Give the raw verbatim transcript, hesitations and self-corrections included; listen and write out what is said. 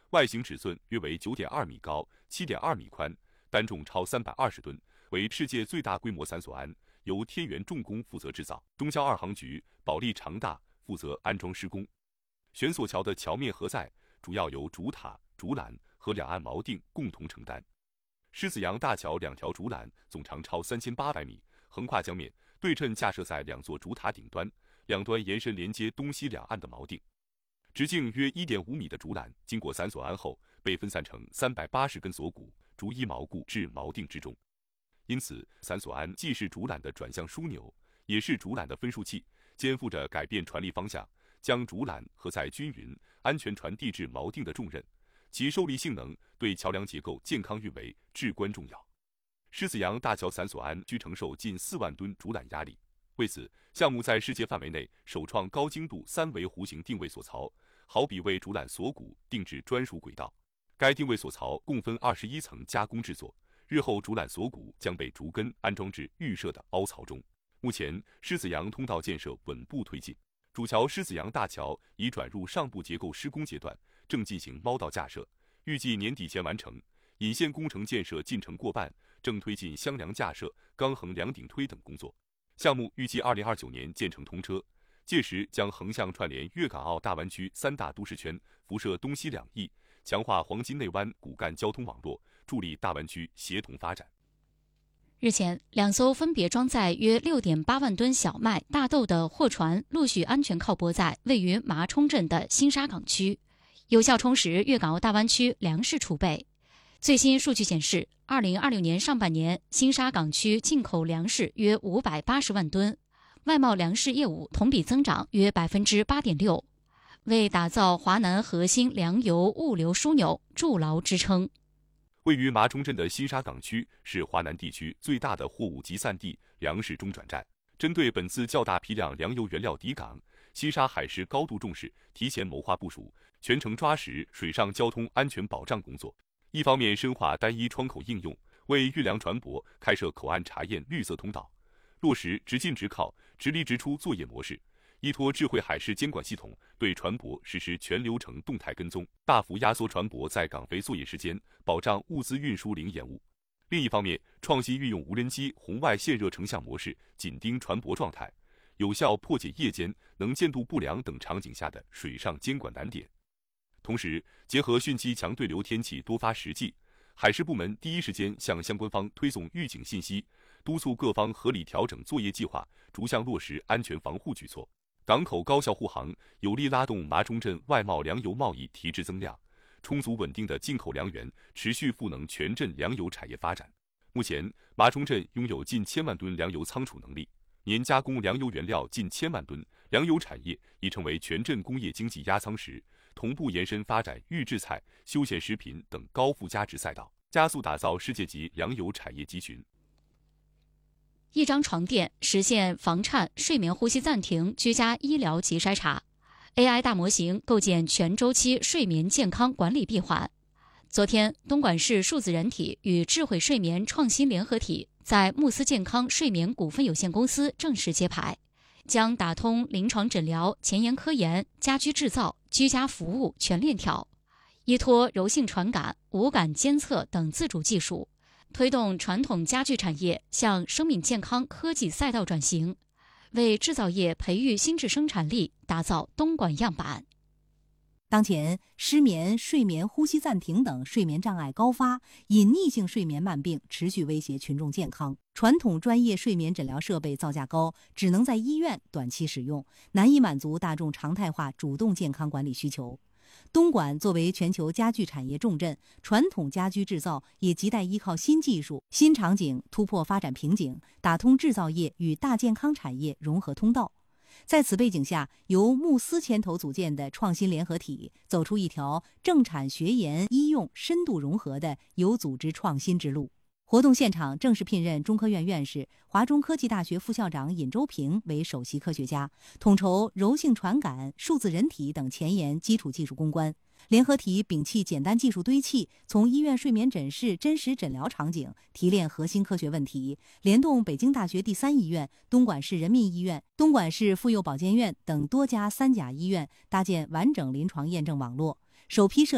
外形尺寸约为 九点二米高、七点二米宽，单重超三百二十吨，为世界最大规模散索铵，由天元重工负责制造，中消二航局、保利长大负责安装施工。悬索桥的桥面荷载主要由主塔、竹缆和两岸锚定共同承担。狮子洋大桥两条竹缆总长超三千八百米，横跨江面，对称架设在两座主塔顶端，两端延伸连接东西两岸的锚定。直径约 一点五米的竹缆经过散索铵后，被分散成三百八十根索骨，逐一锚固至锚定之中。因此，散索铵既是竹缆的转向枢纽，也是竹缆的分数器，肩负着改变传力方向、将竹缆荷载均匀、安全传递至锚定的重任，其受力性能对桥梁结构健康运维至关重要。狮子洋大桥散索铵需承受近四万吨竹缆压力，为此，项目在世界范围内首创高精度三维弧形定位索槽，好比为竹缆锁骨定制专属轨道。该定位索槽共分二十一层加工制作，日后竹缆锁骨将被竹根安装至预设的凹槽中。目前，狮子洋通道建设稳步推进，主桥狮子洋大桥已转入上部结构施工阶段，正进行猫道架设，预计年底前完成。引线工程建设进程过半，正推进箱梁架设、钢横梁顶推等工作。项目预计二零二九年建成通车，届时将横向串联粤港澳大湾区三大都市圈，辐射东西两翼，强化黄金内湾骨干交通网络，助力大湾区协同发展。 日前，两艘分别装载约 六点八万吨小麦、大豆的货船陆续安全靠泊在位于麻冲镇的新沙港区，有效充实粤港澳大湾区粮食储备。最新数据显示，二零二六年上半年，新沙港区进口粮食约五百八十万吨，外贸粮食业务同比增长约 百分之八点六， 为打造华南核心粮油物流枢纽筑牢支撑。 位于麻冲镇的新沙港区是华南地区最大的货物集散地、粮食中转站。针对本次较大批量粮油原料抵港，新沙海事高度重视，提前谋划部署，全程抓实水上交通安全保障工作。一方面深化单一窗口应用，为运粮船舶开设口岸查验绿色通道，落实直进直靠、直离直出作业模式，依托智慧海事监管系统，对船舶实施全流程动态跟踪，大幅压缩船舶在港飞作业时间，保障物资运输零延误。另一方面，创新运用无人机红外线热成像模式，紧盯船舶状态，有效破解夜间能见度不良等场景下的水上监管难点。同时，结合汛期强对流天气多发实际，海事部门第一时间向相关方推送预警信息，督促各方合理调整作业计划，逐项落实安全防护举措。港口高效护航，有力拉动麻冲镇外贸粮油贸易提质增量，充足稳定的进口粮源持续赋能全镇粮油产业发展。目前，麻冲镇拥有近千万吨粮油仓储能力，年加工粮油原料近千万吨，粮油产业已成为全镇工业经济压舱石，同步延伸发展预制菜、休闲食品等高附加值赛道，加速打造世界级粮油产业集群。 一张床垫实现房颤、睡眠呼吸暂停居家医疗及筛查 ，A I 大模型构建全周期睡眠健康管理闭环。昨天，东莞市数字人体与智慧睡眠创新联合体在慕斯健康睡眠股份有限公司正式揭牌，将打通临床诊疗、前沿科研、家居制造、居家服务全链条，依托柔性传感、无感监测等自主技术，推动传统家具产业向生命健康科技赛道转型，为制造业培育新质生产力打造东莞样板。 当前，失眠、睡眠呼吸暂停等睡眠障碍高发，隐匿性睡眠慢病持续威胁群众健康。传统专业睡眠诊疗设备造价高，只能在医院短期使用，难以满足大众常态化主动健康管理需求。东莞作为全球家具产业重镇，传统家居制造也亟待依靠新技术、新场景突破发展瓶颈，打通制造业与大健康产业融合通道。在此背景下，由慕斯牵头组建的创新联合体，走出一条政产学研医用深度融合的有组织创新之路。活动现场正式聘任中科院院士、华中科技大学副校长尹周平为首席科学家，统筹柔性传感、数字人体等前沿基础技术攻关。联合体摒弃简单技术堆砌，从医院睡眠诊室真实诊疗场景提炼核心科学问题，联动北京大学第三医院、东莞市人民医院、东莞市妇幼保健院等多家三甲医院，搭建完整临床验证网络，首批设